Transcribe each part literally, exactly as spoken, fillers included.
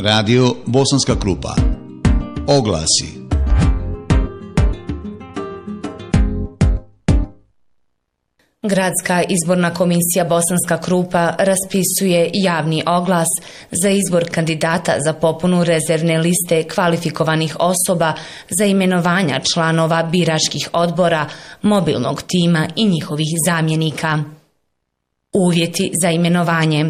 Radio Bosanska Krupa. Oglasi. Gradska izborna komisija Bosanska Krupa raspisuje javni oglas za izbor kandidata za popunu rezervne liste kvalifikovanih osoba za imenovanja članova biračkih odbora, mobilnog tima i njihovih zamjenika. Uvjeti za imenovanje.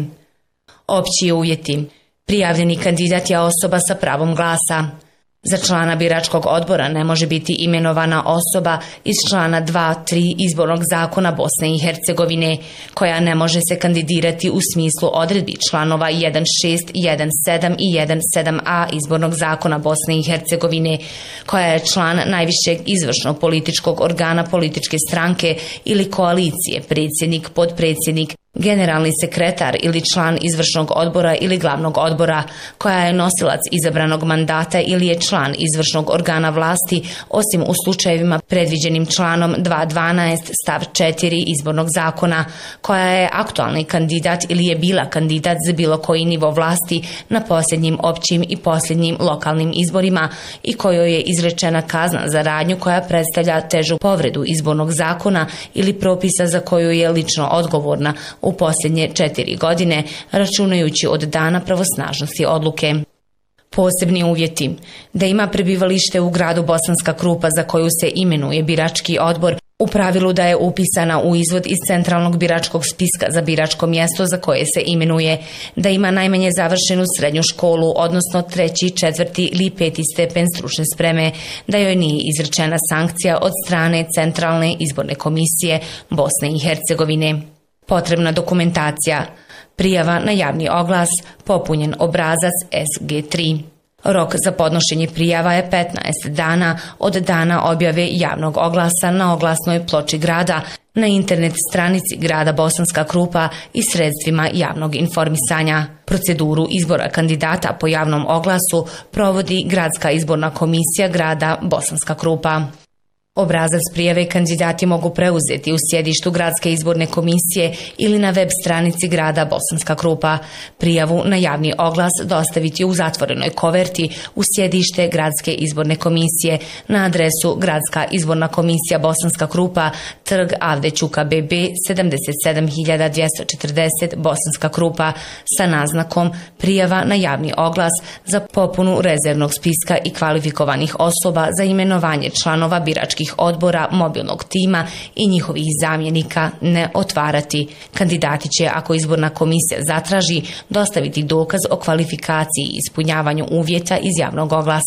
Opći uvjeti. Prijavljeni kandidat je osoba sa pravom glasa. Za člana biračkog odbora ne može biti imenovana osoba iz člana dva tri izbornog zakona Bosne i Hercegovine, koja ne može se kandidirati u smislu odredbi članova jedan šest, jedan sedam i jedan sedam a izbornog zakona Bosne i Hercegovine, koja je član najvišeg izvršnog političkog organa političke stranke ili koalicije, predsjednik, potpredsjednik, generalni sekretar ili član izvršnog odbora ili glavnog odbora, koja je nosilac izabranog mandata ili je član izvršnog organa vlasti, osim u slučajevima predviđenim članom dvesta dvanaest stav četiri izbornog zakona, koja je aktualni kandidat ili je bila kandidat za bilo koji nivo vlasti na posljednjim općim i posljednjim lokalnim izborima i kojoj je izrečena kazna za radnju koja predstavlja težu povredu izbornog zakona ili propisa za koju je lično odgovorna u posljednje četiri godine, računajući od dana pravosnažnosti odluke. Posebni uvjeti. Da ima prebivalište u gradu Bosanska Krupa za koju se imenuje birački odbor, u pravilu da je upisana u izvod iz centralnog biračkog spiska za biračko mjesto za koje se imenuje, da ima najmanje završenu srednju školu, odnosno treći, četvrti ili peti stepen stručne spreme, da joj nije izrečena sankcija od strane Centralne izborne komisije Bosne i Hercegovine. Potrebna dokumentacija. Prijava na javni oglas, popunjen obrazac S G tri. Rok za podnošenje prijava je petnaest dana od dana objave javnog oglasa na oglasnoj ploči grada, na internet stranici grada Bosanska Krupa i sredstvima javnog informisanja. Proceduru izbora kandidata po javnom oglasu provodi Gradska izborna komisija grada Bosanska Krupa. Obrazac prijave kandidati mogu preuzeti u sjedištu Gradske izborne komisije ili na web stranici grada Bosanska Krupa. Prijavu na javni oglas dostaviti u zatvorenoj koverti u sjedište Gradske izborne komisije na adresu Gradska izborna komisija Bosanska Krupa, trg Avde Ćuka B B, sedamdeset sedam hiljada dvjesto četrdeset, Bosanska Krupa, sa naznakom prijava na javni oglas za popunu rezervnog spiska i kvalifikovanih osoba za imenovanje članova biračkih odbora, mobilnog tima i njihovih zamjenika ne otvarati. Kandidati će, ako izborna komisija zatraži, dostaviti dokaz o kvalifikaciji i ispunjavanju uvjeta iz javnog oglasa